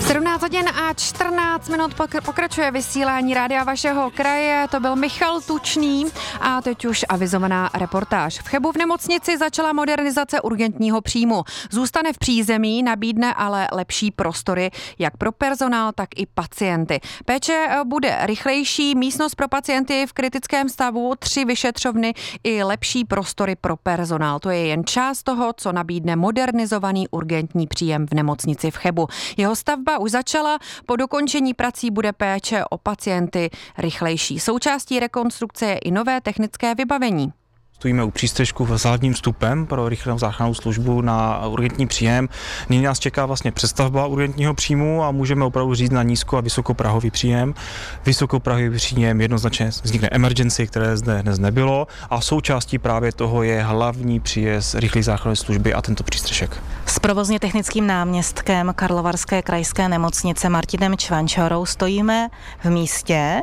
17 hodin a 14 minut pokračuje vysílání rádia vašeho kraje. To byl Michal Tučný a teď už avizovaná reportáž. V Chebu v nemocnici začala modernizace urgentního příjmu. Zůstane v přízemí, nabídne ale lepší prostory jak pro personál, tak i pacienty. Péče bude rychlejší, místnost pro pacienty v kritickém stavu, 3 vyšetřovny i lepší prostory pro personál. To je jen část toho, co nabídne modernizovaný urgentní příjem v nemocnici v Chebu. Jeho stavba už začala, po dokončení prací bude péče o pacienty rychlejší. Součástí rekonstrukce je i nové technické vybavení. Stojíme u přístřešku s hlavním vstupem pro rychlou záchrannou službu na urgentní příjem. Nyní nás čeká vlastně přestavba urgentního příjmu a můžeme opravdu říct na nízko- a vysokoprahový příjem. Vysokoprahový příjem jednoznačně vznikne emergency, které zde dnes nebylo, a součástí právě toho je hlavní příjezd rychlé záchranné služby a tento přístřešek. S provozně technickým náměstkem Karlovarské krajské nemocnice Martinem Čvančorou stojíme v místě,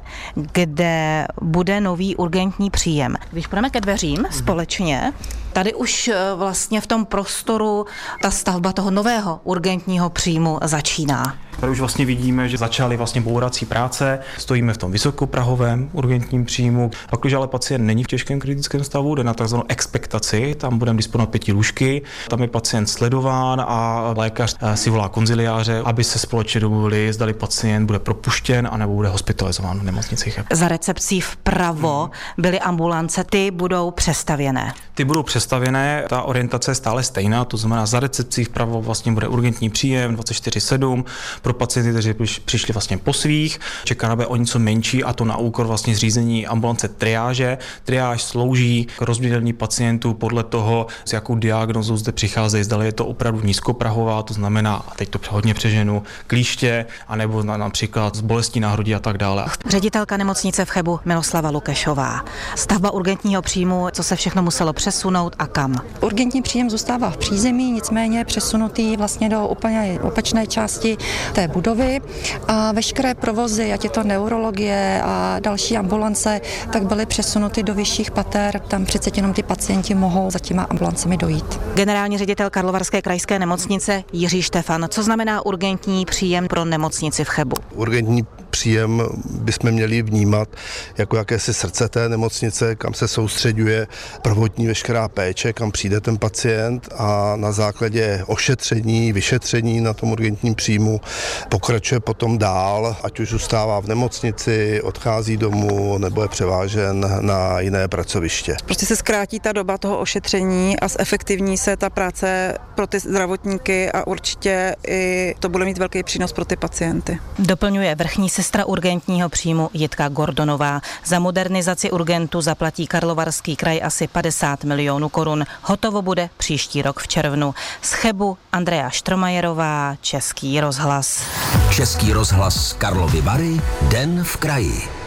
kde bude nový urgentní příjem. Když půjdeme ke dveřím společně, tady už vlastně v tom prostoru ta stavba toho nového urgentního příjmu začíná. Tady už vlastně vidíme, že začaly vlastně bourací práce, stojíme v tom vysokoprahovém urgentním příjmu. Pak, když ale pacient není v těžkém kritickém stavu, jde na takzvanou expektaci, tam budeme disponovat 5 lůžky, tam je pacient sledován a lékař si volá konziliáře, aby se společně domluvili, zdali pacient bude propuštěn anebo bude hospitalizován v nemocnici. Za recepcí vpravo byly ambulance, ty budou přestavěné. Ty budou přestavěné, ta orientace je stále stejná, to znamená za recepcí vpravo vlastně bude urgentní příjem 24/7 pro pacienty, kteří přišli vlastně po svých, čeká o něco menší, a to na úkor vlastně zřízení ambulance triáže. Triáž slouží k rozdělení pacientů podle toho, s jakou diagnózou zde přicházejí, zdali je to opravdu nízkoprahová, to znamená, a teď to hodně přeženu, klíště, anebo například z bolestí na hrudi a tak dále. Ředitelka nemocnice v Chebu Miloslava Lukešová. Stavba urgentního příjmu, co se všechno muselo přesunout a kam? Urgentní příjem zůstává v přízemí, nicméně přesunutý vlastně do úplně opačné části té budovy a veškeré provozy, ať je to neurologie a další ambulance, tak byly přesunuty do vyšších pater, tam přece jenom ty pacienti mohou za těma ambulancemi dojít. Generální ředitel Karlovarské krajské nemocnice Jiří Štefan. Co znamená urgentní příjem pro nemocnici v Chebu? Urgentní příjem bychom měli vnímat jako jakési srdce té nemocnice, kam se soustředuje prvotní veškerá péče, kam přijde ten pacient a na základě ošetření, vyšetření na tom urgentním příjmu pokračuje potom dál, ať už zůstává v nemocnici, odchází domů nebo je převážen na jiné pracoviště. Prostě se zkrátí ta doba toho ošetření a zefektivní se ta práce pro ty zdravotníky a určitě i to bude mít velký přínos pro ty pacienty. Doplňuje vrchní sestra urgentního příjmu Jitka Gordonová. Za modernizaci urgentu zaplatí Karlovarský kraj asi 50 milionů korun. Hotovo bude příští rok v červnu. Z Chebu Andrea Štromajerová, Český rozhlas. Český rozhlas Karlovy Vary, Den v kraji.